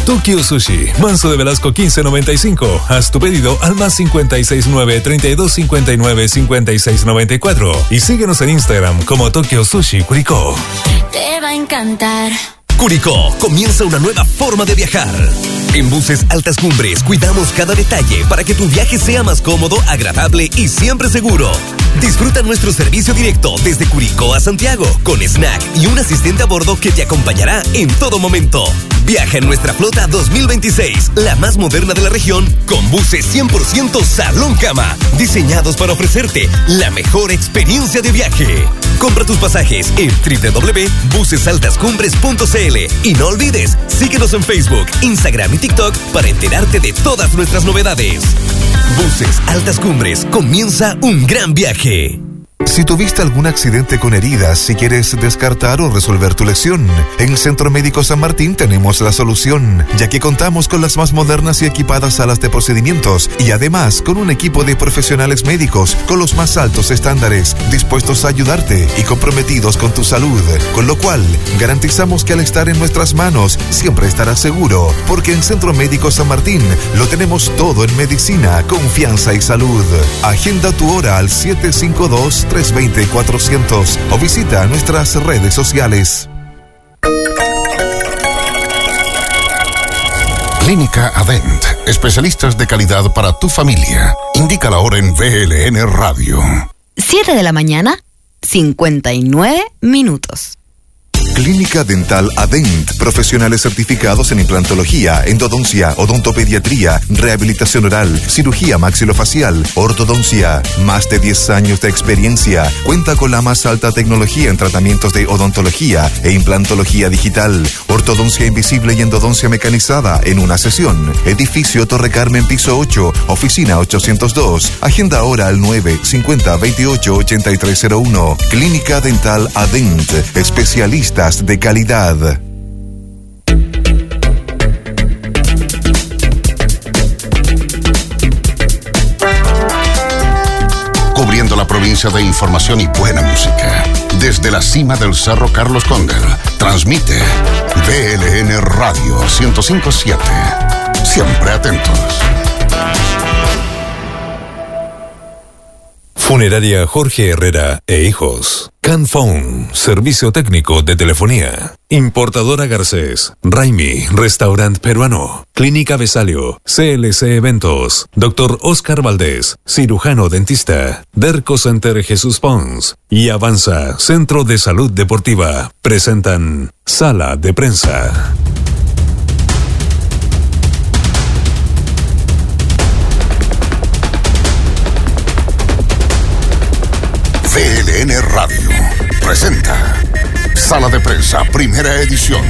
Tokyo Sushi, Manso de Velasco 1595. Haz tu pedido al más 569-3259-5694. Y síguenos en Instagram como Tokyo Sushi Curicó. Te va a encantar. Curicó, comienza una nueva forma de viajar. En Buses Altas Cumbres cuidamos cada detalle para que tu viaje sea más cómodo, agradable y siempre seguro. Disfruta nuestro servicio directo desde Curicó a Santiago, con snack y un asistente a bordo que te acompañará en todo momento. Viaja en nuestra flota 2026, la más moderna de la región, con buses 100% salón cama, diseñados para ofrecerte la mejor experiencia de viaje. Compra tus pasajes en www.busesaltascumbres.cl y no olvides, síguenos en Facebook, Instagram y TikTok para enterarte de todas nuestras novedades. Buses Altas Cumbres, comienza un gran viaje. Si tuviste algún accidente con heridas y quieres descartar o resolver tu lesión, en Centro Médico San Martín tenemos la solución, ya que contamos con las más modernas y equipadas salas de procedimientos y además con un equipo de profesionales médicos con los más altos estándares, dispuestos a ayudarte y comprometidos con tu salud, con lo cual garantizamos que al estar en nuestras manos siempre estarás seguro, porque en Centro Médico San Martín lo tenemos todo en medicina, confianza y salud. Agenda tu hora al 752-320-400 o visita nuestras redes sociales. Clínica Adent, especialistas de calidad para tu familia. Indica la hora en VLN Radio. 7 de la mañana, 59 minutos. Clínica Dental Adent, profesionales certificados en implantología, endodoncia, odontopediatría, rehabilitación oral, cirugía maxilofacial, ortodoncia. Más de 10 años de experiencia. Cuenta con la más alta tecnología en tratamientos de odontología e implantología digital, ortodoncia invisible y endodoncia mecanizada en una sesión. Edificio Torre Carmen, piso 8, oficina 802. Agenda ahora al 950-28-8301. Clínica Dental Adent, especialistas de calidad. Cubriendo la provincia de información y buena música. Desde la cima del Cerro Carlos Condel, transmite VLN Radio 105.7. Siempre atentos. Funeraria Jorge Herrera e Hijos. Canphone, servicio técnico de telefonía. Importadora Garcés. Raimi, restaurante peruano. Clínica Besalio. CLC Eventos. Dr. Oscar Valdés, cirujano dentista. Derco Center Jesús Pons. Y Avanza, Centro de Salud Deportiva. Presentan Sala de Prensa. VLN Radio presenta Sala de Prensa, primera edición.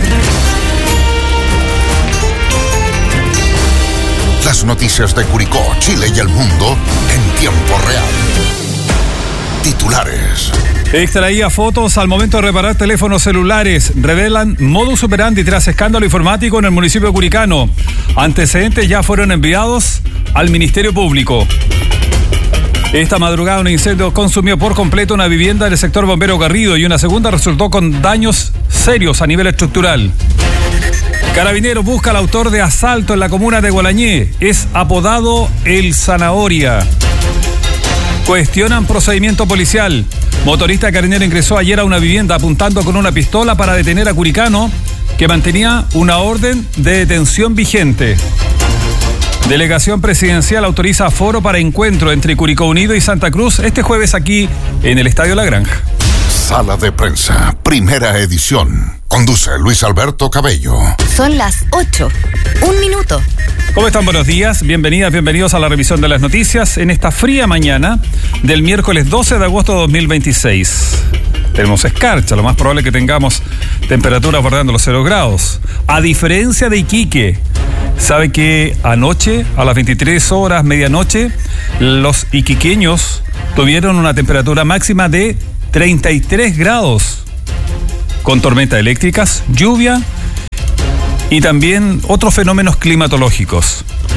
Las noticias de Curicó, Chile y el mundo en tiempo real. Titulares. Extraía fotos al momento de reparar teléfonos celulares. Revelan modus operandi tras escándalo informático en el municipio de Curicano. Antecedentes ya fueron enviados al Ministerio Público. Esta madrugada un incendio consumió por completo una vivienda del sector Bombero Garrido y una segunda resultó con daños serios a nivel estructural. Carabineros busca al autor de asalto en la comuna de Gualañé. Es apodado El Zanahoria. Cuestionan procedimiento policial. Motorista carabinero ingresó ayer a una vivienda apuntando con una pistola para detener a Curicano, que mantenía una orden de detención vigente. Delegación presidencial autoriza aforo para encuentro entre Curicó Unido y Santa Cruz este jueves aquí en el Estadio La Granja. Sala de Prensa, primera edición. Conduce Luis Alberto Cabello. Son las 8. 1 minuto. ¿Cómo están? Buenos días. Bienvenidas, bienvenidos a la revisión de las noticias en esta fría mañana del miércoles 12 de agosto de 2026. Tenemos escarcha, lo más probable es que tengamos temperaturas bordando los 0 grados. A diferencia de Iquique, sabe que anoche, a las 23 horas, medianoche, los iquiqueños tuvieron una temperatura máxima de 33 grados, con tormentas eléctricas, lluvia y también otros fenómenos climatológicos.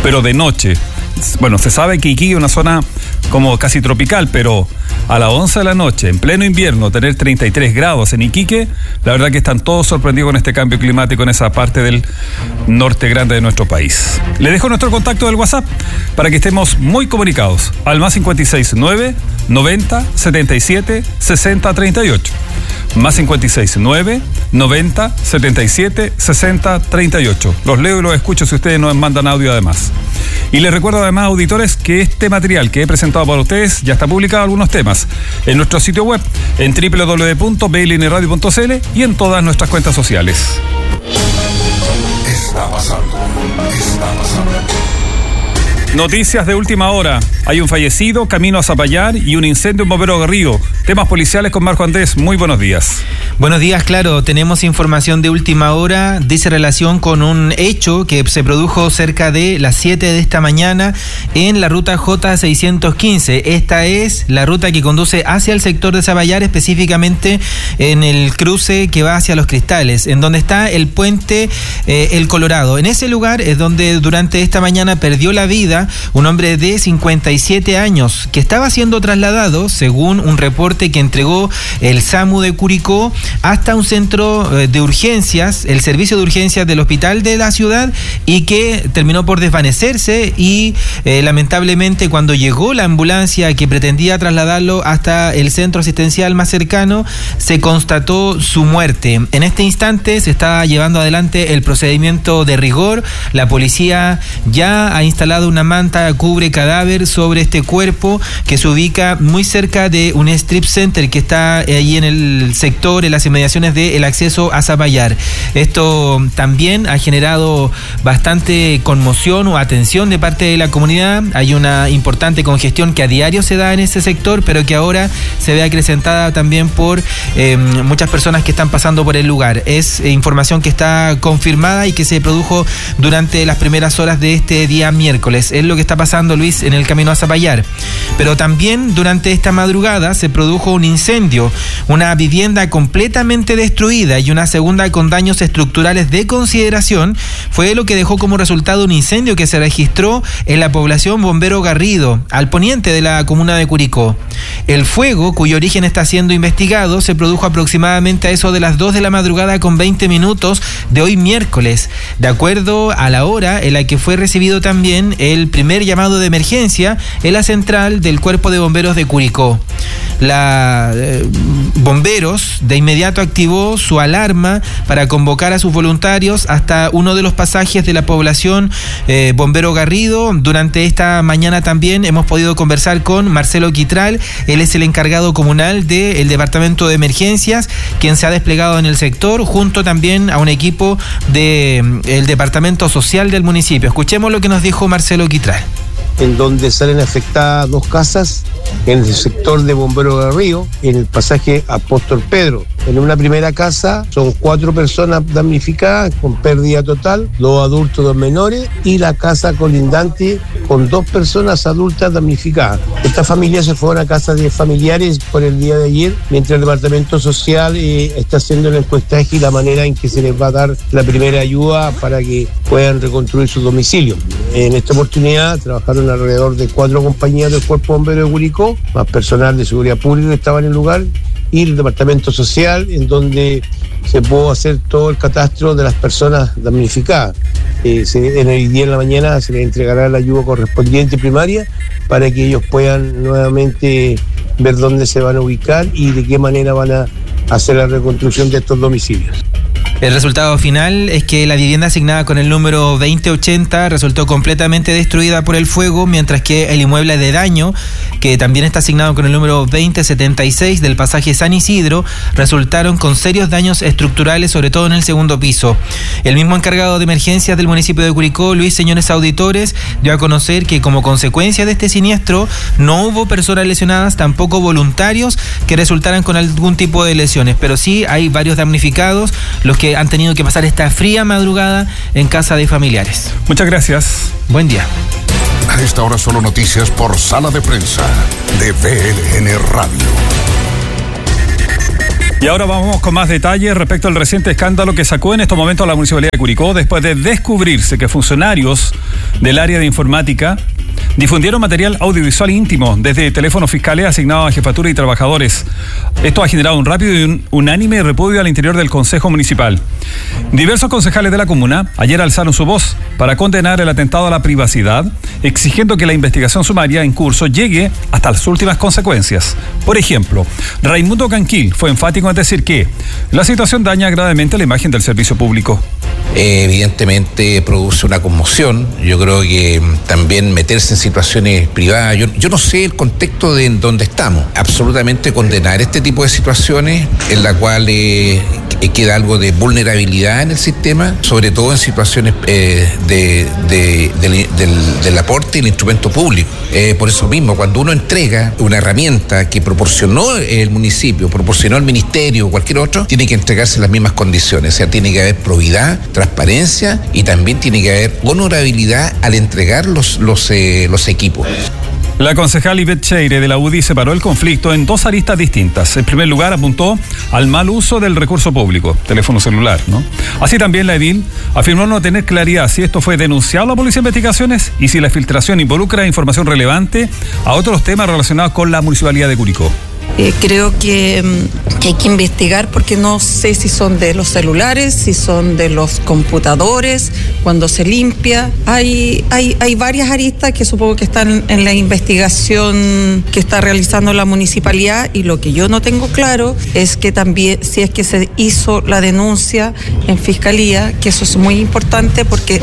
pero de noche. Bueno, se sabe que Iquique es una zona como casi tropical, pero a las 11 de la noche, en pleno invierno, tener 33 grados en Iquique, la verdad que están todos sorprendidos con este cambio climático en esa parte del norte grande de nuestro país. Le dejo nuestro contacto del WhatsApp para que estemos muy comunicados al más 569 90 77 60 38. Más 569 90 77 60 38. Los leo y los escucho si ustedes nos mandan audio además. Y les recuerdo además, auditores, que este material que he presentado para ustedes ya está publicado algunos temas en nuestro sitio web en www.blnradio.cl y en todas nuestras cuentas sociales. Está pasando. Noticias de última hora. Hay un fallecido, camino a Zapallar y un incendio en Bombero Garrido. Temas policiales con Marco Andrés. Muy buenos días. Buenos días, claro. Tenemos información de última hora. Dice relación con un hecho que se produjo cerca de las 7 de esta mañana en la ruta J615. Esta es la ruta que conduce hacia el sector de Zapallar, específicamente en el cruce que va hacia Los Cristales, en donde está el puente El Colorado. En ese lugar es donde durante esta mañana perdió la vida un hombre de 57 años que estaba siendo trasladado, según un reporte que entregó el SAMU de Curicó, hasta un centro de urgencias, el servicio de urgencias del hospital de la ciudad, y que terminó por desvanecerse y lamentablemente cuando llegó la ambulancia que pretendía trasladarlo hasta el centro asistencial más cercano, se constató su muerte. En este instante se está llevando adelante el procedimiento de rigor. La policía ya ha instalado una manta cubre cadáver sobre este cuerpo que se ubica muy cerca de un strip center que está ahí en el sector, en las inmediaciones del acceso a Zapallar. Esto también ha generado bastante conmoción o atención de parte de la comunidad. Hay una importante congestión que a diario se da en ese sector, pero que ahora se ve acrecentada también por muchas personas que están pasando por el lugar. Es información que está confirmada y que se produjo durante las primeras horas de este día miércoles. Es lo que está pasando, Luis, en el camino a Zapallar. Pero también durante esta madrugada se produjo un incendio, una vivienda completamente destruida y una segunda con daños estructurales de consideración. Fue lo que dejó como resultado un incendio que se registró en la población Bombero Garrido, al poniente de la comuna de Curicó. El fuego, cuyo origen está siendo investigado, se produjo aproximadamente a eso de las 2 de la madrugada con 20 minutos de hoy miércoles, de acuerdo a la hora en la que fue recibido también el primer llamado de emergencia en la central del Cuerpo de Bomberos de Curicó. Bomberos de inmediato activó su alarma para convocar a sus voluntarios hasta uno de los pasajes de la población Bombero Garrido. Durante esta mañana también hemos podido conversar con Marcelo Quitral. Él es el encargado comunal del Departamento de Emergencias, quien se ha desplegado en el sector, junto también a un equipo del Departamento Social del municipio. Escuchemos lo que nos dijo Marcelo Quitral. En donde salen afectadas 2 casas en el sector de Bombero Garrido, en el pasaje Apóstol Pedro. En una primera casa son 4 personas damnificadas con pérdida total, 2 adultos, 2 menores, y la casa colindante con 2 personas adultas damnificadas. Esta familia se fue a una casa de familiares por el día de ayer, mientras el Departamento Social está haciendo el encuestaje y la manera en que se les va a dar la primera ayuda para que puedan reconstruir su domicilio. En esta oportunidad trabajaron alrededor de 4 compañías del Cuerpo Bombero de Curicó, más personal de seguridad pública que estaba en el lugar, y el Departamento Social, en donde se pudo hacer todo el catastro de las personas damnificadas. En el día de la mañana se les entregará la ayuda correspondiente primaria para que ellos puedan nuevamente ver dónde se van a ubicar y de qué manera van a hacer la reconstrucción de estos domicilios. El resultado final es que la vivienda asignada con el número 2080 resultó completamente destruida por el fuego, mientras que el inmueble de daño, que también está asignado con el número 2076 del pasaje San Isidro, resultaron con serios daños estructurales, sobre todo en el segundo piso. El mismo encargado de emergencias del municipio de Curicó, Luis, señores auditores, dio a conocer que como consecuencia de este siniestro no hubo personas lesionadas, tampoco voluntarios que resultaran con algún tipo de lesiones, pero sí hay varios damnificados, los que han tenido que pasar esta fría madrugada en casa de familiares. Muchas gracias. Buen día. A esta hora solo noticias por Sala de Prensa de BLN Radio. Y ahora vamos con más detalles respecto al reciente escándalo que sacó en estos momentos la Municipalidad de Curicó después de descubrirse que funcionarios del área de informática difundieron material audiovisual íntimo desde teléfonos fiscales asignados a jefatura y trabajadores. Esto ha generado un rápido y un unánime repudio al interior del Consejo Municipal. Diversos concejales de la comuna ayer alzaron su voz para condenar el atentado a la privacidad, exigiendo que la investigación sumaria en curso llegue hasta las últimas consecuencias. Por ejemplo, Raimundo Canquil fue enfático en decir que la situación daña gravemente la imagen del servicio público. Evidentemente produce una conmoción. Yo creo que también meterse en situaciones privadas, yo no sé el contexto de en donde estamos. Absolutamente condenar este tipo de situaciones en la cual queda algo de vulnerabilidad en el sistema, sobre todo en situaciones del aporte y el instrumento público. Por eso mismo, cuando uno entrega una herramienta que proporcionó el municipio, proporcionó el ministerio o cualquier otro, tiene que entregarse en las mismas condiciones. O sea, tiene que haber probidad, transparencia y también tiene que haber honorabilidad al entregar los equipos. La concejal Ivette Cheire de la UDI separó el conflicto en dos aristas distintas. En primer lugar, apuntó al mal uso del recurso público, teléfono celular, ¿no? Así también la edil afirmó no tener claridad si esto fue denunciado a la Policía de Investigaciones y si la filtración involucra información relevante a otros temas relacionados con la Municipalidad de Curicó. Creo que hay que investigar porque no sé si son de los celulares, si son de los computadores, cuando se limpia. Hay varias aristas que supongo que están en la investigación que está realizando la municipalidad, y lo que yo no tengo claro es que también si es que se hizo la denuncia en fiscalía, que eso es muy importante porque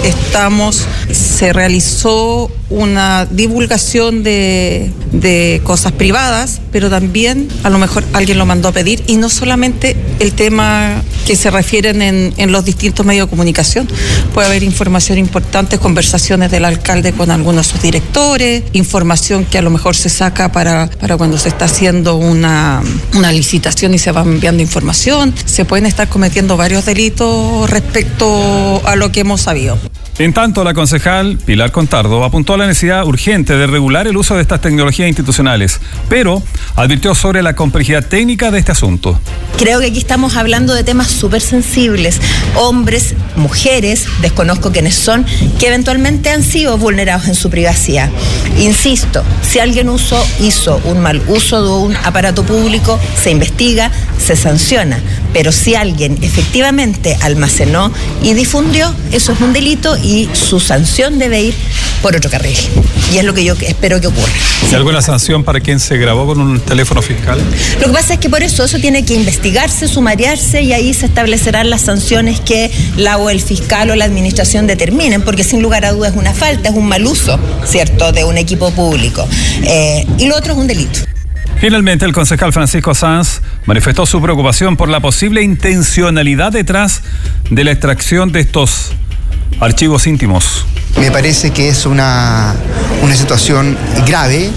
se realizó una divulgación de cosas privadas, pero también a lo mejor alguien lo mandó a pedir, y no solamente el tema que se refieren en los distintos medios de comunicación. Puede haber información importante, conversaciones del alcalde con algunos de sus directores, información que a lo mejor se saca para cuando se está haciendo una licitación y se va enviando información. Se pueden estar cometiendo varios delitos respecto a lo que hemos sabido. En tanto, la concejal Pilar Contardo apuntó a la necesidad urgente de regular el uso de estas tecnologías institucionales, pero advirtió sobre la complejidad técnica de este asunto. Creo que aquí estamos hablando de temas súper sensibles, hombres, mujeres, desconozco quiénes son, que eventualmente han sido vulnerados en su privacidad. Insisto, si alguien hizo un mal uso de un aparato público, se investiga, se sanciona, pero si alguien efectivamente almacenó y difundió, eso es un delito y su sanción debe ir por otro carril. Y es lo que yo espero que ocurra. ¿Y alguna sanción para quien se grabó con un teléfono fiscal? Lo que pasa es que por eso tiene que investigarse, sumariarse, y ahí se establecerán las sanciones que la o el fiscal o la administración determinen, porque sin lugar a dudas es una falta, es un mal uso, ¿cierto?, de un equipo público. Y lo otro es un delito. Finalmente, el concejal Francisco Sanz manifestó su preocupación por la posible intencionalidad detrás de la extracción de estos archivos íntimos. Me parece que es una situación grave,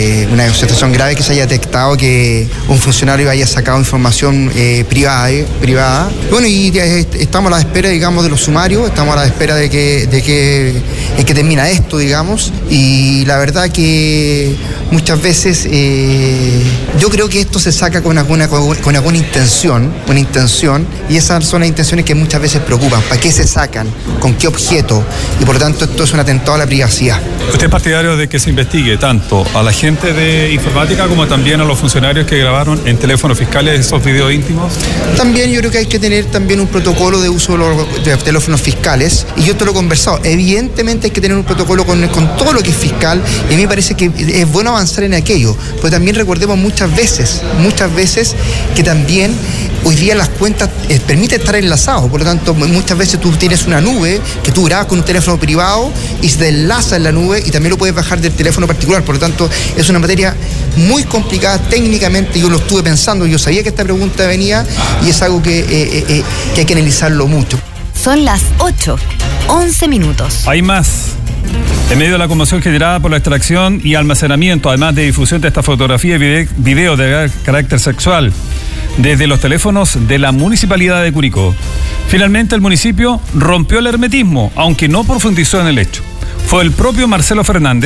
que se haya detectado que un funcionario haya sacado información privada. Bueno, y estamos a la espera, digamos, de los sumarios, estamos a la espera de que termina esto, digamos, y la verdad que muchas veces yo creo que esto se saca con alguna intención, y esas son las intenciones que muchas veces preocupan. ¿Para qué se sacan? ¿Con qué objeto? Y por lo tanto esto es un atentado a la privacidad. ¿Usted es partidario de que se investigue tanto a la gente de informática como también a los funcionarios que grabaron en teléfonos fiscales esos videos íntimos? También yo creo que hay que tener también un protocolo de uso de los teléfonos fiscales, y yo te lo he conversado. Evidentemente hay que tener un protocolo con todo lo que es fiscal, y a mí me parece que es bueno avanzar en aquello, pero también recordemos muchas veces que también hoy día las cuentas permiten estar enlazados, por lo tanto muchas veces tú tienes una nube que tú grabas con un teléfono privado y se enlaza en la nube, y también lo puedes bajar del teléfono particular. Por lo tanto es una materia muy complicada técnicamente. Yo lo estuve pensando, yo sabía que esta pregunta venía, y es algo que hay que analizarlo mucho. Son las 8:11 minutos. Hay más. En medio de la conmoción generada por la extracción y almacenamiento, además de difusión de esta fotografía y video de carácter sexual desde los teléfonos de la Municipalidad de Curicó, finalmente el municipio rompió el hermetismo, aunque no profundizó en el hecho. Fue el propio Marcelo Fernández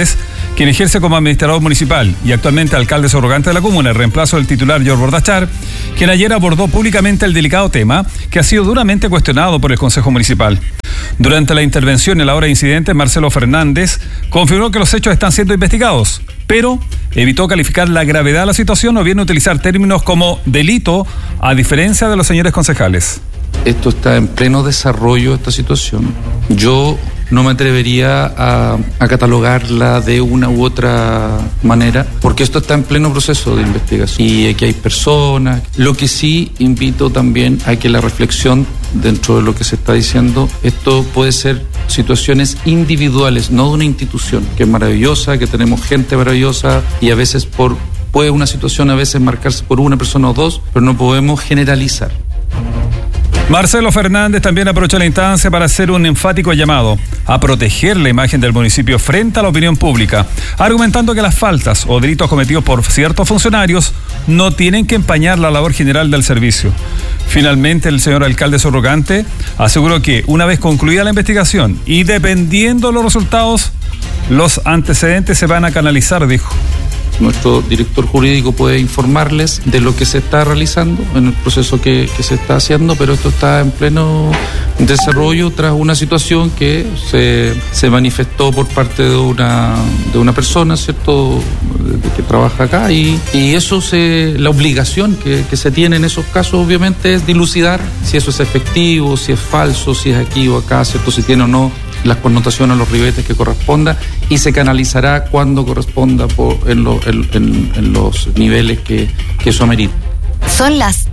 quien ejerce como administrador municipal y actualmente alcalde subrogante de la comuna, en reemplazo del titular George Bordachar, quien ayer abordó públicamente el delicado tema que ha sido duramente cuestionado por el Consejo Municipal. Durante la intervención en la hora de incidente, Marcelo Fernández confirmó que los hechos están siendo investigados, pero evitó calificar la gravedad de la situación o bien utilizar términos como delito, a diferencia de los señores concejales. Esto está en pleno desarrollo, esta situación. Yo no me atrevería a catalogarla de una u otra manera, porque esto está en pleno proceso de investigación y aquí hay personas. Lo que sí invito también a que la reflexión dentro de lo que se está diciendo, esto puede ser situaciones individuales, no de una institución, que es maravillosa, que tenemos gente maravillosa y a veces puede una situación a veces marcarse por una persona o dos, pero no podemos generalizar. Marcelo Fernández también aprovechó la instancia para hacer un enfático llamado a proteger la imagen del municipio frente a la opinión pública, argumentando que las faltas o delitos cometidos por ciertos funcionarios no tienen que empañar la labor general del servicio. Finalmente, el señor alcalde subrogante aseguró que una vez concluida la investigación y dependiendo de los resultados, los antecedentes se van a canalizar, dijo. Nuestro director jurídico puede informarles de lo que se está realizando en el proceso que se está haciendo, pero esto está en pleno desarrollo tras una situación que se manifestó por parte de una persona, ¿cierto?, que trabaja acá y eso la obligación que se tiene en esos casos obviamente es dilucidar si eso es efectivo, si es falso, si es aquí o acá, ¿cierto?, si tiene o no las connotaciones, los ribetes que corresponda y se canalizará cuando corresponda en los niveles que eso amerita. Son las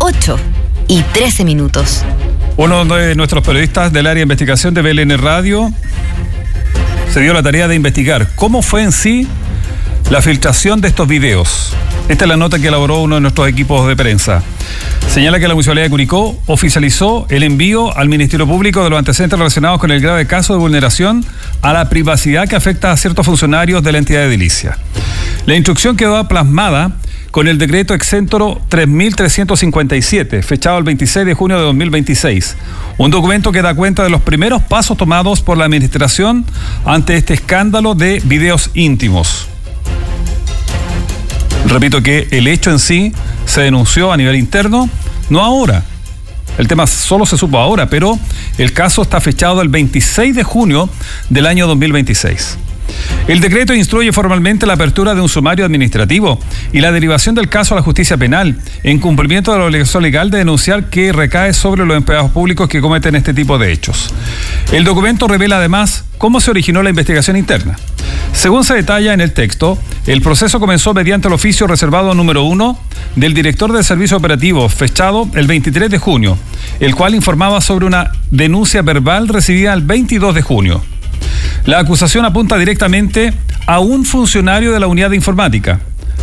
8:13. Uno de nuestros periodistas del área de investigación de BLN Radio se dio la tarea de investigar cómo fue en sí la filtración de estos videos. Esta es la nota que elaboró uno de nuestros equipos de prensa. Señala que la Municipalidad de Curicó oficializó el envío al Ministerio Público de los antecedentes relacionados con el grave caso de vulneración a la privacidad que afecta a ciertos funcionarios de la entidad edilicia. La instrucción quedó plasmada con el decreto exéntoro 3.357, fechado el 26 de junio de 2026. Un documento que da cuenta de los primeros pasos tomados por la administración ante este escándalo de videos íntimos. Repito que el hecho en sí se denunció a nivel interno, no ahora. El tema solo se supo ahora, pero el caso está fechado el 26 de junio del año 2026. El decreto instruye formalmente la apertura de un sumario administrativo y la derivación del caso a la justicia penal, en cumplimiento de la obligación legal de denunciar que recae sobre los empleados públicos que cometen este tipo de hechos. El documento revela además cómo se originó la investigación interna. Según se detalla en el texto, el proceso comenzó mediante el oficio reservado número 1 del director del servicio operativo, fechado el 23 de junio, el cual informaba sobre una denuncia verbal recibida el 22 de junio. La acusación apunta directamente a un funcionario de la unidad de informática,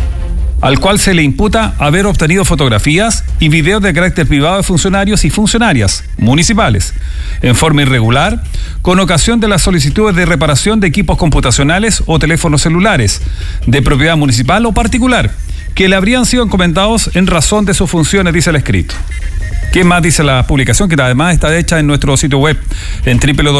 al cual se le imputa haber obtenido fotografías y videos de carácter privado de funcionarios y funcionarias municipales en forma irregular, con ocasión de las solicitudes de reparación de equipos computacionales o teléfonos celulares de propiedad municipal o particular, que le habrían sido encomendados en razón de sus funciones, dice el escrito. ¿Qué más dice la publicación? Que además está hecha en nuestro sitio web, en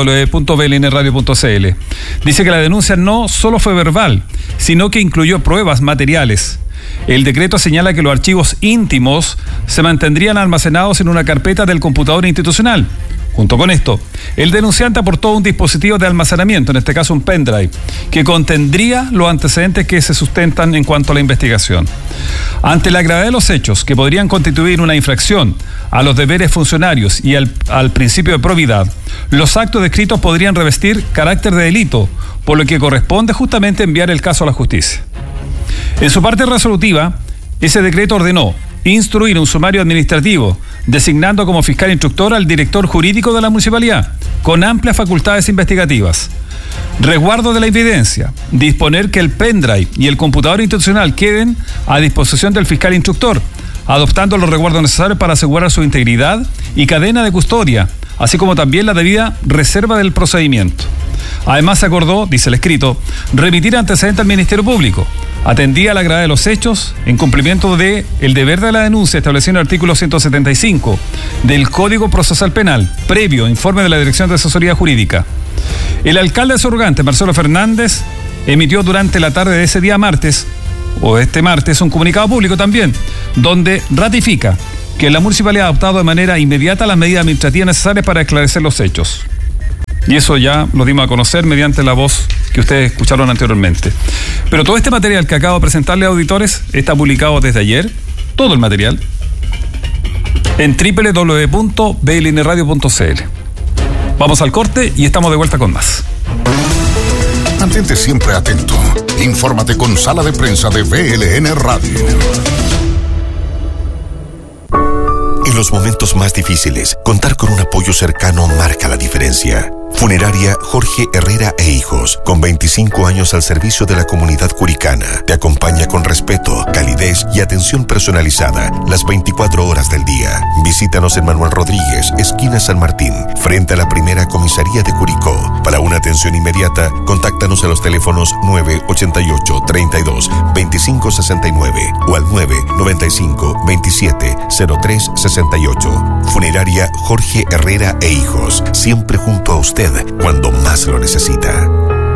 www.blnradio.cl. Dice que la denuncia no solo fue verbal, sino que incluyó pruebas materiales. El decreto señala que los archivos íntimos se mantendrían almacenados en una carpeta del computador institucional. Junto con esto, el denunciante aportó un dispositivo de almacenamiento, en este caso un pendrive, que contendría los antecedentes que se sustentan en cuanto a la investigación. Ante la gravedad de los hechos, que podrían constituir una infracción a los deberes funcionarios y al principio de probidad, los actos descritos podrían revestir carácter de delito, por lo que corresponde justamente enviar el caso a la justicia. En su parte resolutiva, ese decreto ordenó instruir un sumario administrativo, designando como fiscal instructor al director jurídico de la municipalidad, con amplias facultades investigativas. Resguardo de la evidencia, disponer que el pendrive y el computador institucional queden a disposición del fiscal instructor, adoptando los resguardos necesarios para asegurar su integridad y cadena de custodia, así como también la debida reserva del procedimiento. Además se acordó, dice el escrito, remitir antecedentes al Ministerio Público. Atendía a la gravedad de los hechos en cumplimiento de el deber de la denuncia establecido en el artículo 175 del Código Procesal Penal, previo informe de la Dirección de Asesoría Jurídica. El alcalde subrogante, Marcelo Fernández, emitió durante la tarde de ese día martes, o este martes, un comunicado público también, donde ratifica que la municipalidad ha adoptado de manera inmediata las medidas administrativas necesarias para esclarecer los hechos. Y eso ya lo dimos a conocer mediante la voz que ustedes escucharon anteriormente. Pero todo este material que acabo de presentarle a auditores está publicado desde ayer, todo el material, en www.blnradio.cl. Vamos al corte y estamos de vuelta con más. Mantente siempre atento. Infórmate con Sala de Prensa de BLN Radio. En los momentos más difíciles, contar con un apoyo cercano marca la diferencia. Funeraria Jorge Herrera e Hijos, con 25 años al servicio de la comunidad curicana, te acompaña con respeto, calidez y atención personalizada las 24 horas del día. Visítanos en Manuel Rodríguez, esquina San Martín, frente a la primera comisaría de Curicó. Para una atención inmediata, contáctanos a los teléfonos 988 32 25 69 o al 995 27 03 68. Funeraria Jorge Herrera e Hijos, siempre junto a usted cuando más lo necesita.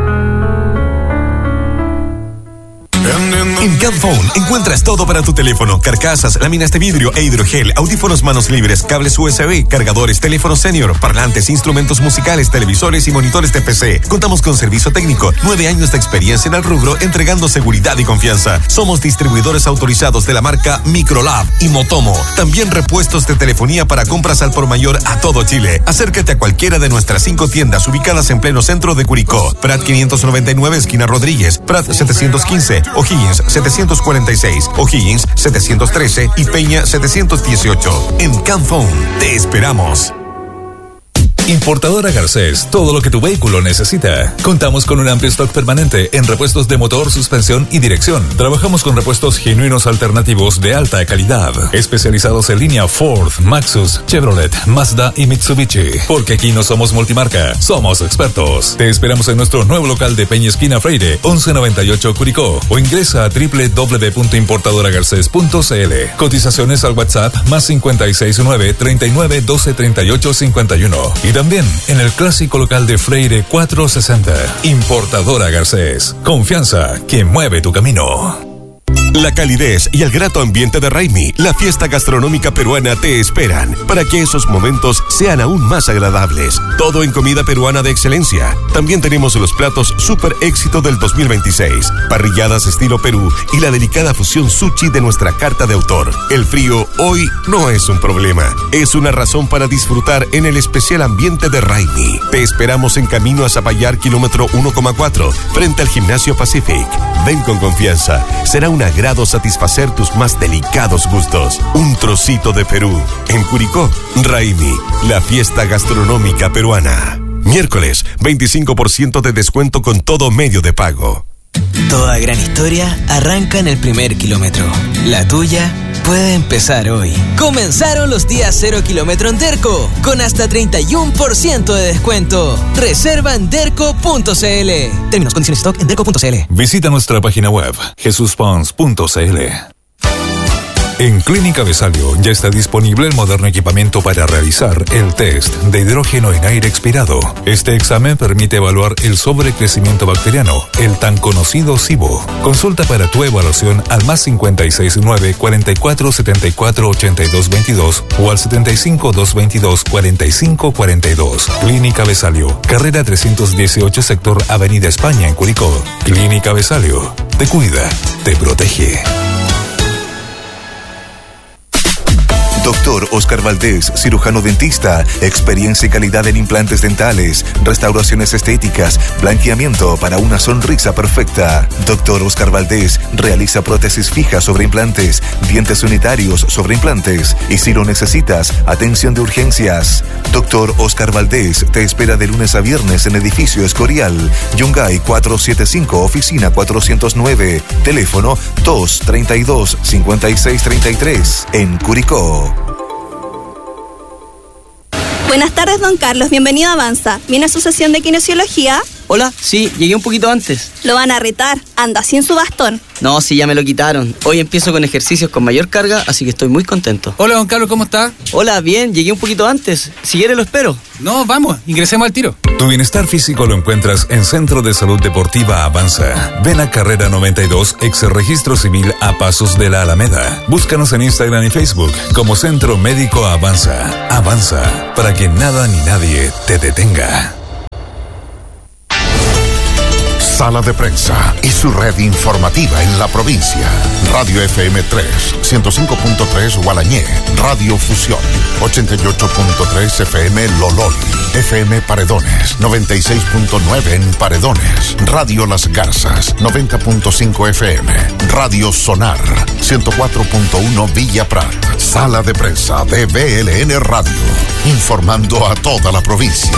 En Camphone encuentras todo para tu teléfono: carcasas, láminas de vidrio e hidrogel, audífonos manos libres, cables USB, cargadores, teléfono senior, parlantes, instrumentos musicales, televisores y monitores de PC. Contamos con servicio técnico, 9 años de experiencia en el rubro, entregando seguridad y confianza. Somos distribuidores autorizados de la marca Microlab y Motomo. También repuestos de telefonía para compras al por mayor a todo Chile. Acércate a cualquiera de nuestras 5 tiendas ubicadas en pleno centro de Curicó: Prat 599, esquina Rodríguez; Prat 715, O'Higgins 746, O'Higgins 713 y Peña 718. En Camphone te esperamos. Importadora Garcés, todo lo que tu vehículo necesita. Contamos con un amplio stock permanente en repuestos de motor, suspensión y dirección. Trabajamos con repuestos genuinos alternativos de alta calidad, especializados en línea Ford, Maxus, Chevrolet, Mazda y Mitsubishi. Porque aquí no somos multimarca, somos expertos. Te esperamos en nuestro nuevo local de Peña Esquina Freire, 1198 Curicó, o ingresa a www.importadoragarces.cl. Cotizaciones al WhatsApp +569 39 12 38 51. Y también en el clásico local de Freire 460. Importadora Garcés. Confianza que mueve tu camino. La calidez y el grato ambiente de Raimi, la fiesta gastronómica peruana, te esperan para que esos momentos sean aún más agradables. Todo en comida peruana de excelencia. También tenemos los platos super éxito del 2026, parrilladas estilo Perú y la delicada fusión sushi de nuestra carta de autor. El frío hoy no es un problema, es una razón para disfrutar en el especial ambiente de Raimi. Te esperamos en camino a Zapallar, kilómetro 1,4, frente al Gimnasio Pacific. Ven con confianza, será un agrado satisfacer tus más delicados gustos. Un trocito de Perú. En Curicó, Raimi, la fiesta gastronómica peruana. Miércoles, 25% de descuento con todo medio de pago. Toda gran historia arranca en el primer kilómetro. La tuya puede empezar hoy. Comenzaron los días 0 kilómetro en Derco, con hasta 31% de descuento. Reserva en derco.cl. Términos, condiciones, stock en derco.cl. Visita nuestra página web jesuspons.cl. En Clínica Besalio ya está disponible el moderno equipamiento para realizar el test de hidrógeno en aire expirado. Este examen permite evaluar el sobrecrecimiento bacteriano, el tan conocido SIBO. Consulta para tu evaluación al +569 44 74 82 22 o al 75 222 45 42. Clínica Besalio, carrera 318, sector Avenida España en Curicó. Clínica Besalio, te cuida, te protege. Doctor Oscar Valdés, cirujano dentista, experiencia y calidad en implantes dentales, restauraciones estéticas, blanqueamiento para una sonrisa perfecta. Doctor Oscar Valdés realiza prótesis fijas sobre implantes, dientes unitarios sobre implantes y si lo necesitas, atención de urgencias. Doctor Oscar Valdés te espera de lunes a viernes en edificio Escorial, Yungay 475, oficina 409, teléfono 232-5633 en Curicó. Buenas tardes, don Carlos. Bienvenido a Avanza. ¿Viene a su sesión de kinesiología? Hola, sí, llegué un poquito antes. Lo van a retar, anda sin su bastón. No, sí, ya me lo quitaron. Hoy empiezo con ejercicios con mayor carga, así que estoy muy contento. Hola, don Carlos, ¿cómo está? Hola, bien, llegué un poquito antes. Si quiere lo espero. No, vamos, ingresemos al tiro. Tu bienestar físico lo encuentras en Centro de Salud Deportiva Avanza. Ven a Carrera 92, ex Registro Civil a pasos de la Alameda. Búscanos en Instagram y Facebook como Centro Médico Avanza. Avanza, para que nada ni nadie te detenga. Sala de Prensa y su red informativa en la provincia. Radio FM 3, 105.3 Gualañé, Radio Fusión, 88.3 FM Lolol, FM Paredones, 96.9 en Paredones, Radio Las Garzas, 90.5 FM, Radio Sonar, 104.1 Villa Prat. Sala de Prensa de BLN Radio, informando a toda la provincia.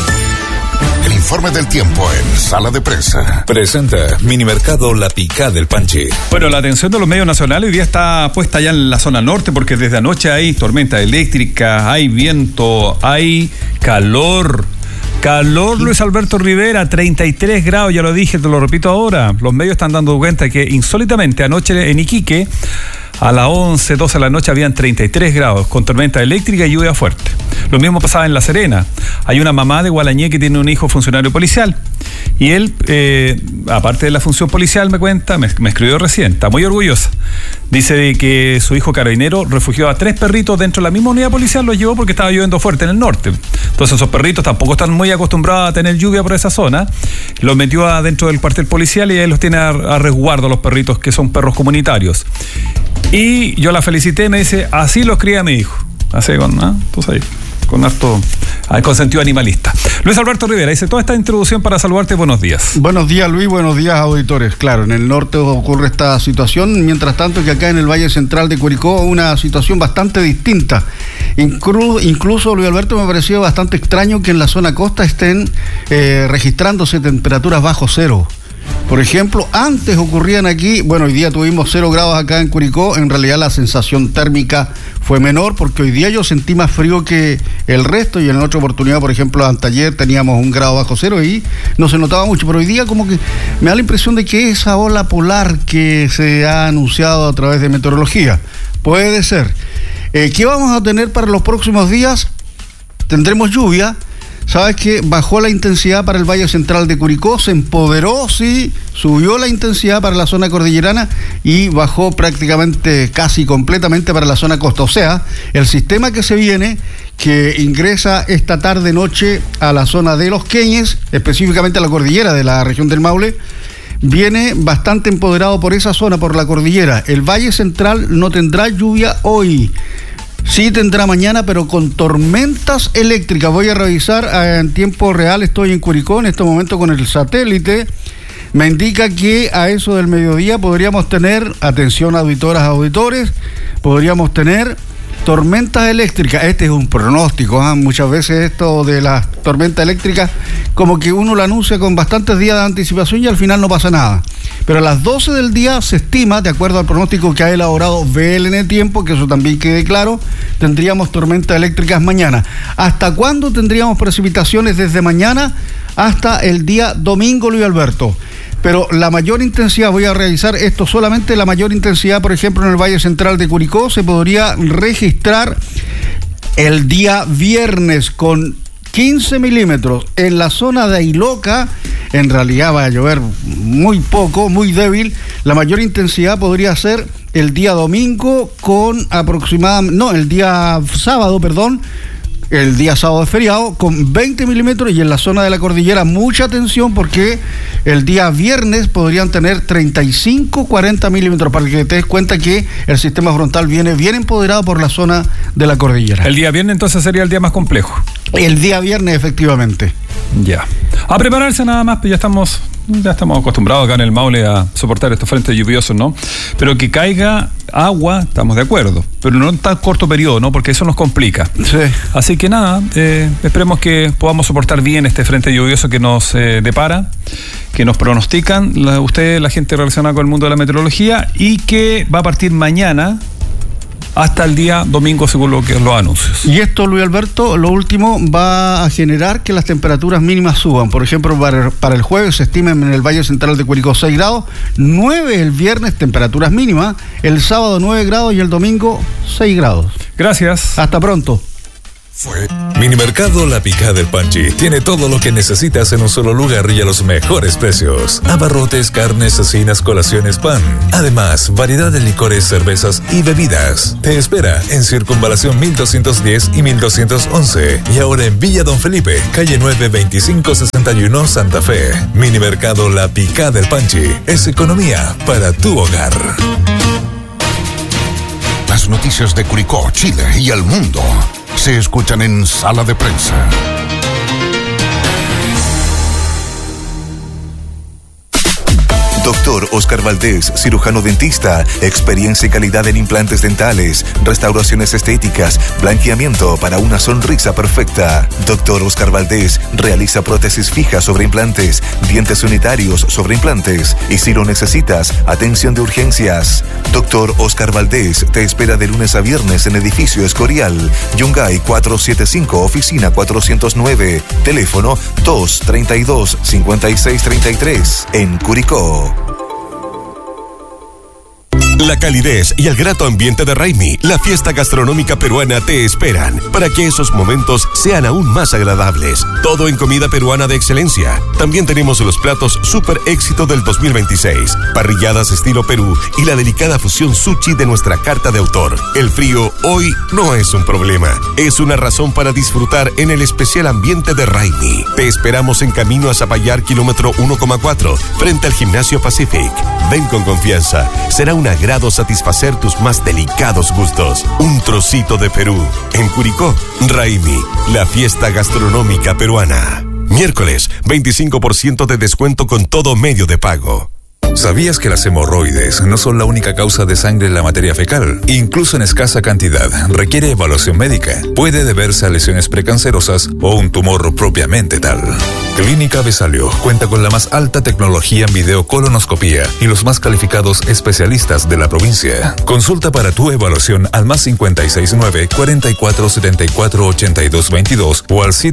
El informe del tiempo en Sala de Prensa. Presenta Minimercado La Picá del Panche. Bueno, la atención de los medios nacionales hoy día está puesta ya en la zona norte porque desde anoche hay tormenta eléctrica, hay viento, hay calor. Calor, Luis Alberto Rivera, 33 grados, ya lo dije, te lo repito ahora. Los medios están dando cuenta que insólitamente anoche en Iquique, a las 11, 12 de la noche habían 33 grados, con tormenta eléctrica y lluvia fuerte. Lo mismo pasaba en La Serena. Hay una mamá de Gualañé que tiene un hijo funcionario policial. Y él, aparte de la función policial, me cuenta, me escribió recién, está muy orgullosa. Dice que su hijo carabinero refugió a 3 perritos dentro de la misma unidad policial, los llevó porque estaba lloviendo fuerte en el norte. Entonces esos perritos tampoco están muy acostumbrados a tener lluvia por esa zona. Los metió adentro del cuartel policial y ahí los tiene a resguardo los perritos, que son perros comunitarios. Y yo la felicité, me dice, así los cría mi hijo. Así pues ahí, con harto consentido animalista. Luis Alberto Rivera dice toda esta introducción para saludarte. Buenos días. Buenos días, Luis, buenos días, auditores. Claro, en el norte ocurre esta situación, mientras tanto que acá en el Valle Central de Curicó una situación bastante distinta. Incluso, Luis Alberto, me pareció bastante extraño que en la zona costa estén registrándose temperaturas bajo cero. Por ejemplo, antes ocurrían aquí, bueno, hoy día tuvimos 0 grados acá en Curicó, en realidad la sensación térmica fue menor, porque hoy día yo sentí más frío que el resto, y en otra oportunidad, por ejemplo, anteayer teníamos 1 grado bajo cero y no se notaba mucho, pero hoy día como que me da la impresión de que esa ola polar que se ha anunciado a través de meteorología, puede ser. ¿Qué vamos a tener para los próximos días? Tendremos lluvia. Sabes que bajó la intensidad para el Valle Central de Curicó, se empoderó, sí, subió la intensidad para la zona cordillerana y bajó prácticamente, casi completamente para la zona costa. O sea, el sistema que se viene, que ingresa esta tarde-noche a la zona de Los Queñes, específicamente a la cordillera de la región del Maule, viene bastante empoderado por esa zona, por la cordillera. El Valle Central no tendrá lluvia hoy. Sí tendrá mañana, pero con tormentas eléctricas. Voy a revisar en tiempo real, estoy en Curicó en este momento con el satélite. Me indica que a eso del mediodía podríamos tener, atención auditoras, auditores, podríamos tener tormentas eléctricas. Este es un pronóstico, muchas veces esto de las tormentas eléctricas como que uno lo anuncia con bastantes días de anticipación y al final no pasa nada. Pero a las 12 del día se estima, de acuerdo al pronóstico que ha elaborado BLN Tiempo, que eso también quede claro, tendríamos tormentas eléctricas mañana. ¿Hasta cuándo tendríamos precipitaciones? Desde mañana hasta el día domingo, Luis Alberto. Pero la mayor intensidad, voy a revisar esto, solamente la mayor intensidad, por ejemplo, en el Valle Central de Curicó, se podría registrar el día viernes con 15 milímetros. En la zona de Ailoca, en realidad va a llover muy poco, muy débil. La mayor intensidad podría ser el día domingo con aproximadamente, el día sábado, el día sábado de feriado, con 20 milímetros, y en la zona de la cordillera mucha atención porque el día viernes podrían tener 35, 40 milímetros, para que te des cuenta que el sistema frontal viene bien empoderado por la zona de la cordillera. El día viernes entonces sería el día más complejo. El día viernes, efectivamente. Ya. A prepararse nada más, pues ya estamos acostumbrados acá en el Maule a soportar estos frentes lluviosos, ¿no? Pero que caiga agua, estamos de acuerdo, pero no en tan corto periodo, ¿no? Porque eso nos complica. Sí. Así que nada, esperemos que podamos soportar bien este frente lluvioso que nos depara, que nos pronostican la gente relacionada con el mundo de la meteorología, y que va a partir mañana hasta el día domingo, según los anuncios. Y esto, Luis Alberto, lo último, va a generar que las temperaturas mínimas suban. Por ejemplo, para el jueves se estima en el Valle Central de Curicó 6 grados, 9 el viernes, temperaturas mínimas, el sábado 9 grados y el domingo 6 grados. Gracias. Hasta pronto. Minimercado La Picada del Panchi tiene todo lo que necesitas en un solo lugar y a los mejores precios. Abarrotes, carnes, cecinas, colaciones, pan. Además, variedad de licores, cervezas y bebidas. Te espera en Circunvalación 1210 y 1211. Y ahora en Villa Don Felipe, calle 9, 2561, Santa Fe. Minimercado La Picada del Panchi es economía para tu hogar. Las noticias de Curicó, Chile y el mundo se escuchan en Sala de Prensa. Doctor Oscar Valdés, cirujano dentista, experiencia y calidad en implantes dentales, restauraciones estéticas, blanqueamiento para una sonrisa perfecta. Doctor Oscar Valdés realiza prótesis fijas sobre implantes, dientes unitarios sobre implantes y si lo necesitas, atención de urgencias. Doctor Oscar Valdés te espera de lunes a viernes en Edificio Escorial, Yungay 475, oficina 409, teléfono 232-5633, en Curicó. La calidez y el grato ambiente de Raimi, la fiesta gastronómica peruana, te esperan para que esos momentos sean aún más agradables. Todo en comida peruana de excelencia. También tenemos los platos super éxito del 2026, parrilladas estilo Perú y la delicada fusión sushi de nuestra carta de autor. El frío hoy no es un problema, es una razón para disfrutar en el especial ambiente de Raimi. Te esperamos en camino a Zapallar, kilómetro 1,4, frente al Gimnasio Pacific. Ven con confianza, será un agrado satisfacer tus más delicados gustos. Un trocito de Perú. En Curicó, Raimi, la fiesta gastronómica peruana. Miércoles, 25% de descuento con todo medio de pago. ¿Sabías que las hemorroides no son la única causa de sangre en la materia fecal? Incluso en escasa cantidad, requiere evaluación médica. Puede deberse a lesiones precancerosas o un tumor propiamente tal. Clínica Besalio cuenta con la más alta tecnología en videocolonoscopía y los más calificados especialistas de la provincia. Consulta para tu evaluación al más 569-4474-8222 o al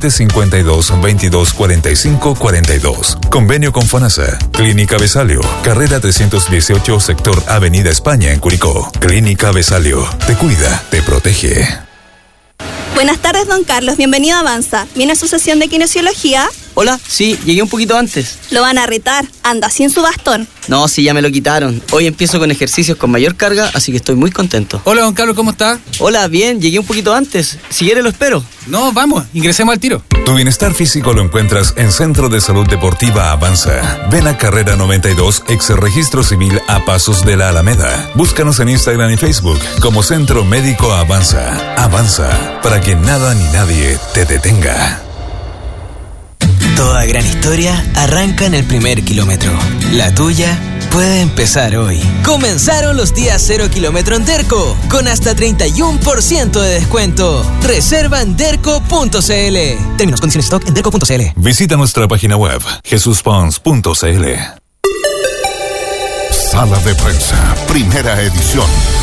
752-2245-42. Convenio con FONASA. Clínica Besalio, carrera 318, sector Avenida España, en Curicó. Clínica Besalio, te cuida, te protege. Buenas tardes, don Carlos. Bienvenido a Avanza. ¿Viene a su sesión de kinesiología? Hola, sí, llegué un poquito antes. Lo van a retar. Anda sin su bastón. No, sí, ya me lo quitaron. Hoy empiezo con ejercicios con mayor carga, así que estoy muy contento. Hola, don Carlos, ¿cómo está? Hola, bien, llegué un poquito antes. Si quiere lo espero. No, vamos, ingresemos al tiro. Tu bienestar físico lo encuentras en Centro de Salud Deportiva Avanza. Ven a Carrera 92, ex Registro Civil, a pasos de la Alameda. Búscanos en Instagram y Facebook como Centro Médico Avanza. Avanza, para que nada ni nadie te detenga. Toda gran historia arranca en el primer kilómetro. La tuya puede empezar hoy. Comenzaron los días 0 kilómetro en Derco, con hasta 31% de descuento. Reserva en derco.cl. Términos, condiciones, stock en derco.cl. Visita nuestra página web, jesuspons.cl. Sala de Prensa, primera edición.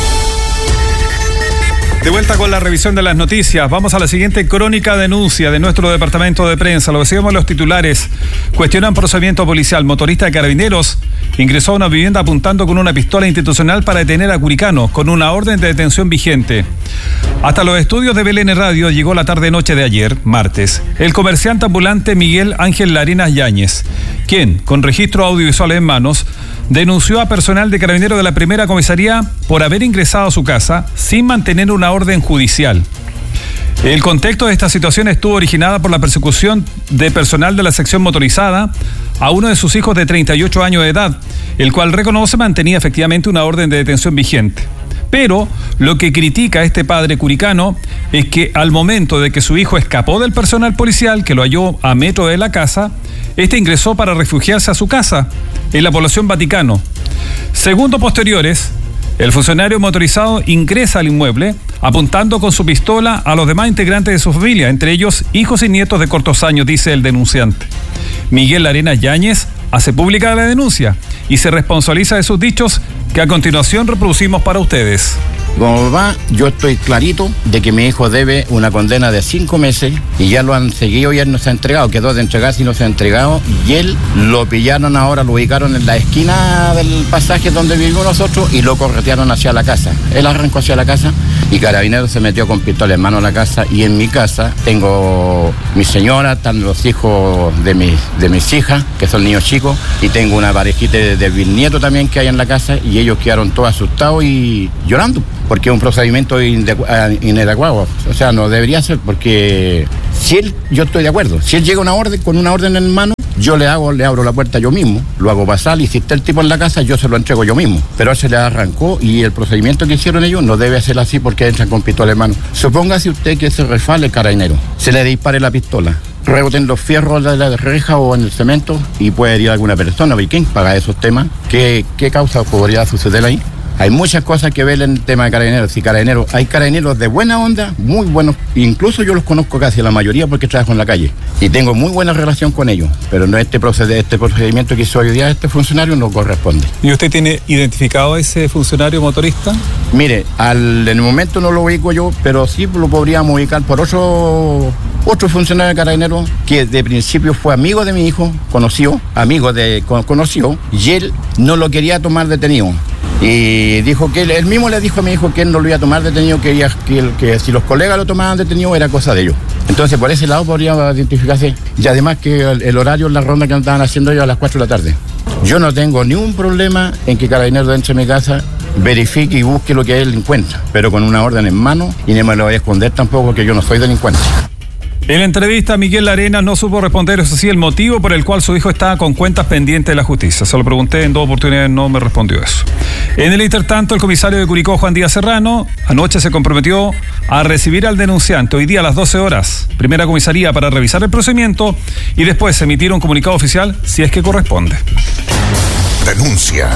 De vuelta con la revisión de las noticias, vamos a la siguiente crónica denuncia de nuestro departamento de prensa. Lo decíamos los titulares. Cuestionan procedimiento policial. Motorista de Carabineros ingresó a una vivienda apuntando con una pistola institucional para detener a Curicano, con una orden de detención vigente. Hasta los estudios de BLN Radio llegó la tarde-noche de ayer, martes, el comerciante ambulante Miguel Ángel Larenas Yáñez, quien, con registro audiovisual en manos, denunció a personal de Carabineros de la primera comisaría por haber ingresado a su casa sin mantener una orden judicial. El contexto de esta situación estuvo originada por la persecución de personal de la sección motorizada a uno de sus hijos de 38 años de edad, el cual reconoce mantenía efectivamente una orden de detención vigente. Pero lo que critica este padre curicano es que al momento de que su hijo escapó del personal policial, que lo halló a metro de la casa, este ingresó para refugiarse a su casa, en la población Vaticano. Segundos posteriores, el funcionario motorizado ingresa al inmueble, apuntando con su pistola a los demás integrantes de su familia, entre ellos hijos y nietos de cortos años, dice el denunciante. Miguel Arenas Yáñez hace pública la denuncia y se responsabiliza de sus dichos, que a continuación reproducimos para ustedes. Como papá, yo estoy clarito de que mi hijo debe una condena de 5 meses y ya lo han seguido y él no se ha entregado, quedó de entregarse y no se ha entregado, y él lo pillaron ahora, lo ubicaron en la esquina del pasaje donde vivimos nosotros y lo corretearon hacia la casa. Él arrancó hacia la casa y Carabineros se metió con pistola en mano a la casa, y en mi casa tengo mi señora, están los hijos de mis hijas, que son niños chicos, y tengo una parejita de bisnieto también que hay en la casa, y ellos quedaron todos asustados y llorando, porque es un procedimiento inadecuado. O sea, no debería ser, porque yo estoy de acuerdo, si él llega con una orden en mano, yo le abro la puerta yo mismo, lo hago pasar, y si está el tipo en la casa, yo se lo entrego yo mismo. Pero él se le arrancó, y el procedimiento que hicieron ellos no debe ser así, porque entran con pistola en mano. Supóngase usted que se resbale el carabinero, se le dispare la pistola, reboten los fierros de la reja o en el cemento y puede herir a alguna persona. ¿Y quién paga esos temas? ¿Qué causa podría suceder ahí? Hay muchas cosas que ver en el tema de Carabineros. Hay carabineros de buena onda, muy buenos, incluso yo los conozco casi la mayoría porque trabajo en la calle y tengo muy buena relación con ellos, pero no este procedimiento que hizo hoy día este funcionario no corresponde. ¿Y usted tiene identificado a ese funcionario motorista? Mire, en el momento no lo ubico yo, pero sí lo podríamos ubicar por otro funcionario de Carabineros que de principio fue amigo de mi hijo, conoció, y él no lo quería tomar detenido. Y dijo que él mismo le dijo a mi hijo que él no lo iba a tomar detenido, que si los colegas lo tomaban detenido era cosa de ellos. Entonces por ese lado podría identificarse. Y además que el horario, la ronda que andaban haciendo ellos a las 4 de la tarde. Yo no tengo ningún problema en que Carabineros entre a mi casa, verifique y busque lo que él encuentra, pero con una orden en mano, y no me lo voy a esconder tampoco, que yo no soy delincuente. En la entrevista, Miguel Arenas no supo responder, eso sí, el motivo por el cual su hijo estaba con cuentas pendientes de la justicia. Se lo pregunté en 2 oportunidades, no me respondió eso. En el intertanto, el comisario de Curicó, Juan Díaz Serrano, anoche se comprometió a recibir al denunciante hoy día a las 12 horas. Primera comisaría para revisar el procedimiento y después emitir un comunicado oficial si es que corresponde. Denuncia.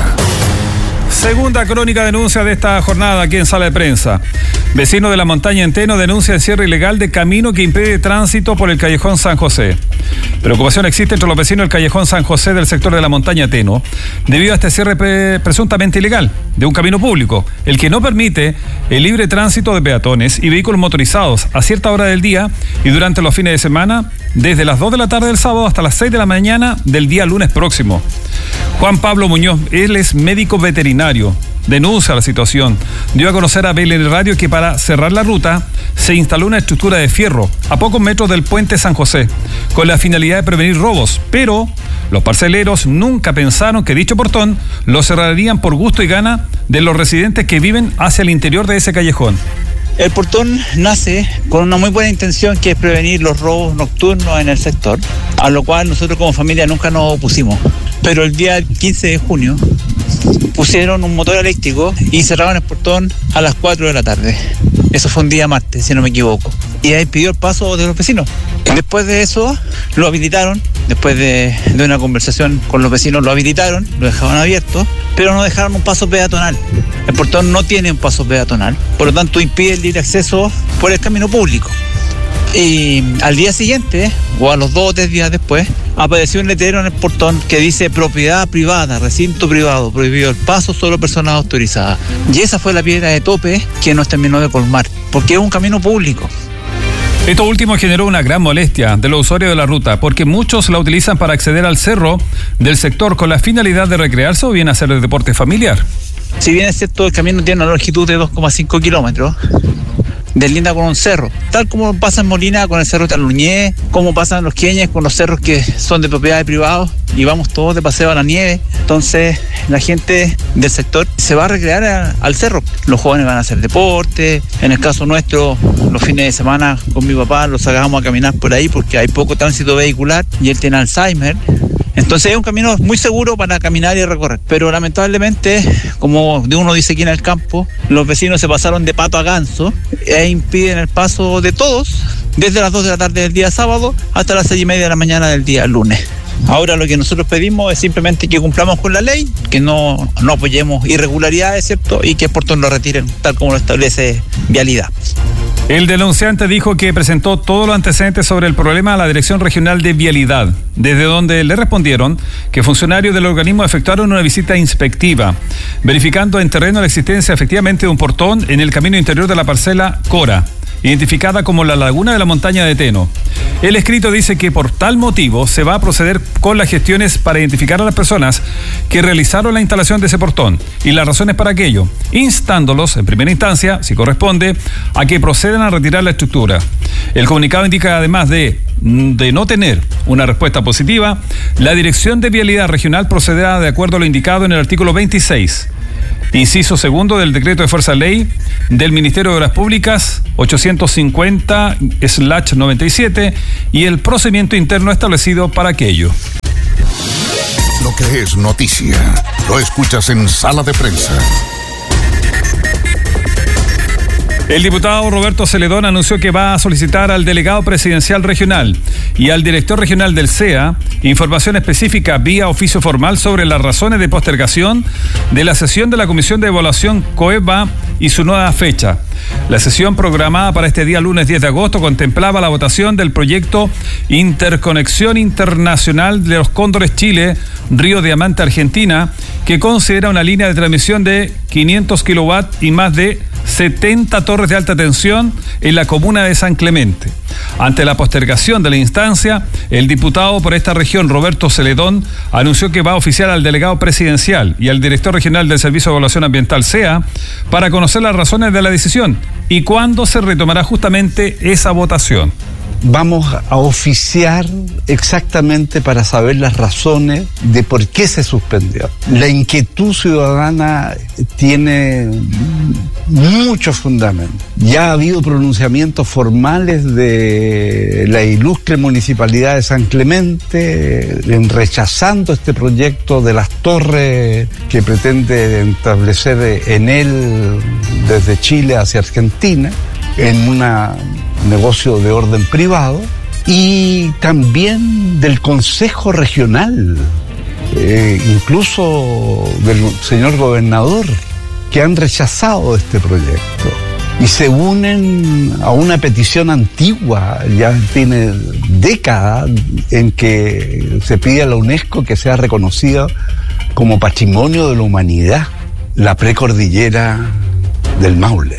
Segunda crónica denuncia de esta jornada aquí en Sala de Prensa. Vecino de la montaña Enteno denuncia el cierre ilegal de camino que impide tránsito por el callejón San José. Preocupación existe entre los vecinos del callejón San José del sector de la montaña Enteno debido a este cierre presuntamente ilegal de un camino público, el que no permite el libre tránsito de peatones y vehículos motorizados a cierta hora del día y durante los fines de semana, desde las 2 de la tarde del sábado hasta las 6 de la mañana del día lunes próximo. Juan Pablo Muñoz, él es médico veterinario, denuncia la situación. Dio a conocer a BLN Radio que para cerrar la ruta se instaló una estructura de fierro a pocos metros del puente San José, con la finalidad de prevenir robos, pero los parceleros nunca pensaron que dicho portón lo cerrarían por gusto y gana de los residentes que viven hacia el interior de ese callejón. El portón nace con una muy buena intención, que es prevenir los robos nocturnos en el sector, a lo cual nosotros como familia nunca nos opusimos. Pero el día 15 de junio pusieron un motor eléctrico y cerraron el portón a las 4 de la tarde. Eso fue un día martes, si no me equivoco. Y ahí pidió el paso de los vecinos. Después de eso lo habilitaron, después de una conversación con los vecinos lo habilitaron, lo dejaron abierto, pero no dejaron un paso peatonal. El portón no tiene un paso peatonal, por lo tanto impide el libre acceso por el camino público. Y al día siguiente, o a los 2 o 3 días después, apareció un letrero en el portón que dice propiedad privada, recinto privado, prohibido el paso, solo personas autorizadas. Y esa fue la piedra de tope que nos terminó de colmar, porque es un camino público. Esto último generó una gran molestia de los usuarios de la ruta, porque muchos la utilizan para acceder al cerro del sector con la finalidad de recrearse o bien hacer el deporte familiar. Si bien es cierto, el camino tiene una longitud de 2,5 kilómetros, deslinda con un cerro, tal como pasa en Molina con el cerro de Taluñé, como pasa en Los Queñes con los cerros que son de propiedad de privados, y vamos todos de paseo a la nieve. Entonces la gente del sector se va a recrear al cerro. Los jóvenes van a hacer deporte, en el caso nuestro los fines de semana con mi papá los sacamos a caminar por ahí porque hay poco tránsito vehicular y él tiene Alzheimer. Entonces es un camino muy seguro para caminar y recorrer, pero lamentablemente, como uno dice aquí en el campo, los vecinos se pasaron de pato a ganso e impiden el paso de todos desde las 2 de la tarde del día sábado hasta las 6:30 de la mañana del día lunes. Ahora lo que nosotros pedimos es simplemente que cumplamos con la ley, que no apoyemos irregularidades, ¿cierto? Y que el portón lo retiren tal como lo establece Vialidad. El denunciante dijo que presentó todos los antecedentes sobre el problema a la Dirección Regional de Vialidad, desde donde le respondieron que funcionarios del organismo efectuaron una visita inspectiva, verificando en terreno la existencia efectivamente de un portón en el camino interior de la parcela Cora, identificada como la Laguna de la Montaña de Teno. El escrito dice que por tal motivo se va a proceder con las gestiones para identificar a las personas que realizaron la instalación de ese portón y las razones para aquello, instándolos, en primera instancia, si corresponde, a que procedan a retirar la estructura. El comunicado indica, además de no tener una respuesta positiva, la Dirección de Vialidad Regional procederá de acuerdo a lo indicado en el artículo 26, inciso segundo del Decreto de Fuerza Ley del Ministerio de Obras Públicas 850/97 y el procedimiento interno establecido para aquello. Lo que es noticia, lo escuchas en Sala de Prensa. El diputado Roberto Celedón anunció que va a solicitar al delegado presidencial regional y al director regional del CEA información específica vía oficio formal sobre las razones de postergación de la sesión de la Comisión de Evaluación COEVA y su nueva fecha. La sesión programada para este día lunes 10 de agosto contemplaba la votación del proyecto Interconexión Internacional de los Cóndores Chile, Río Diamante Argentina, que considera una línea de transmisión de 500 kilowatts y más de 70 torres de alta tensión en la comuna de San Clemente. Ante la postergación de la instancia, el diputado por esta región, Roberto Celedón, anunció que va a oficiar al delegado presidencial y al director regional del Servicio de Evaluación Ambiental CEA para conocer las razones de la decisión y cuándo se retomará justamente esa votación. Vamos a oficiar exactamente para saber las razones de por qué se suspendió. La inquietud ciudadana tiene mucho fundamento. Ya ha habido pronunciamientos formales de la ilustre municipalidad de San Clemente en rechazando este proyecto de las torres que pretende establecer en él desde Chile hacia Argentina en un negocio de orden privado, y también del Consejo Regional, incluso del señor gobernador, que han rechazado este proyecto y se unen a una petición antigua, ya tiene décadas, en que se pide a la UNESCO que sea reconocida como Patrimonio de la Humanidad la precordillera del Maule.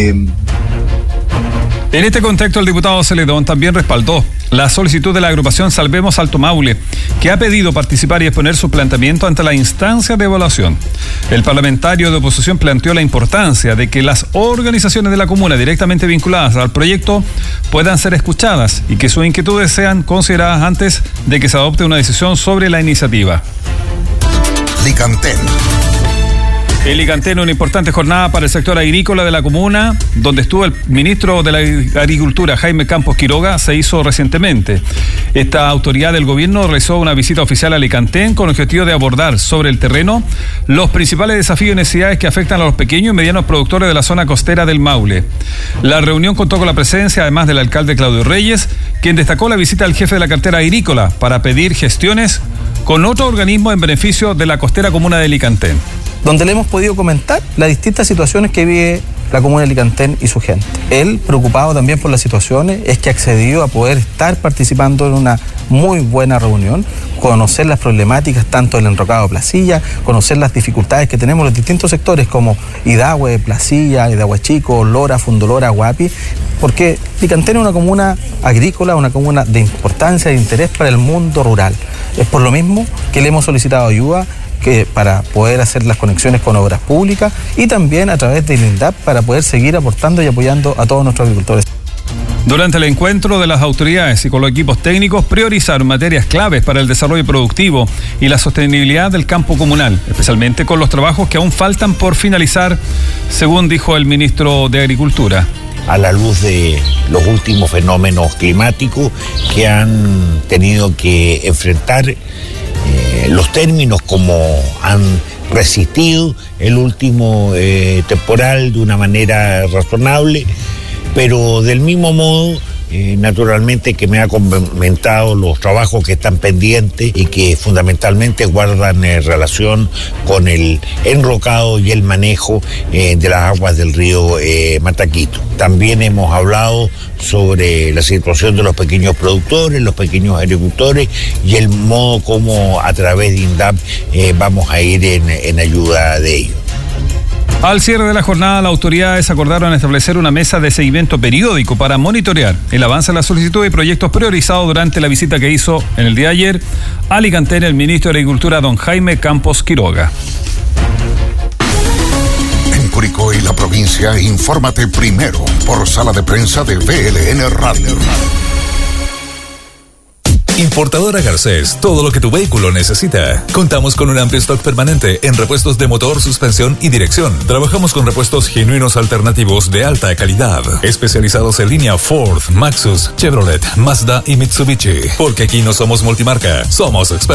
En este contexto, el diputado Celedón también respaldó la solicitud de la agrupación Salvemos Alto Maule, que ha pedido participar y exponer su planteamiento ante la instancia de evaluación. El parlamentario de oposición planteó la importancia de que las organizaciones de la comuna directamente vinculadas al proyecto puedan ser escuchadas y que sus inquietudes sean consideradas antes de que se adopte una decisión sobre la iniciativa. Licantén. El Licantén, una importante jornada para el sector agrícola de la comuna, donde estuvo el ministro de la Agricultura, Jaime Campos Quiroga, se hizo recientemente. Esta autoridad del gobierno realizó una visita oficial a Licantén con el objetivo de abordar sobre el terreno los principales desafíos y necesidades que afectan a los pequeños y medianos productores de la zona costera del Maule. La reunión contó con la presencia, además del alcalde Claudio Reyes, quien destacó la visita al jefe de la cartera agrícola para pedir gestiones con otro organismo en beneficio de la costera comuna de Licantén, donde le hemos podido comentar las distintas situaciones que vive la comuna de Licantén y su gente. Él, preocupado también por las situaciones, es que accedió a poder estar participando en una muy buena reunión, conocer las problemáticas tanto del enrocado Placilla, conocer las dificultades que tenemos en los distintos sectores como Idahue, Placilla, Idahue Chico, Lora, Fundolora, Guapi, porque Licantén es una comuna agrícola, una comuna de importancia e interés para el mundo rural. Es por lo mismo que le hemos solicitado ayuda para poder hacer las conexiones con obras públicas y también a través del INDAP para poder seguir aportando y apoyando a todos nuestros agricultores. Durante el encuentro de las autoridades y con los equipos técnicos priorizaron materias claves para el desarrollo productivo y la sostenibilidad del campo comunal, especialmente con los trabajos que aún faltan por finalizar, según dijo el ministro de Agricultura. A la luz de los últimos fenómenos climáticos que han tenido que enfrentar los términos como han resistido el último temporal de una manera razonable, pero del mismo modo naturalmente que me ha comentado los trabajos que están pendientes y que fundamentalmente guardan relación con el enrocado y el manejo de las aguas del río Mataquito. También hemos hablado sobre la situación de los pequeños productores, los pequeños agricultores y el modo como a través de INDAP vamos a ir en ayuda de ellos. Al cierre de la jornada, las autoridades acordaron establecer una mesa de seguimiento periódico para monitorear el avance de la solicitud y proyectos priorizados durante la visita que hizo en el día de ayer a Alicantén el ministro de Agricultura, don Jaime Campos Quiroga. En Curicó y la provincia, infórmate primero por sala de prensa de VLN Radio. Importadora Garcés, todo lo que tu vehículo necesita. Contamos con un amplio stock permanente en repuestos de motor, suspensión y dirección. Trabajamos con repuestos genuinos alternativos de alta calidad, especializados en línea Ford, Maxus, Chevrolet, Mazda y Mitsubishi. Porque aquí no somos multimarca, somos expertos.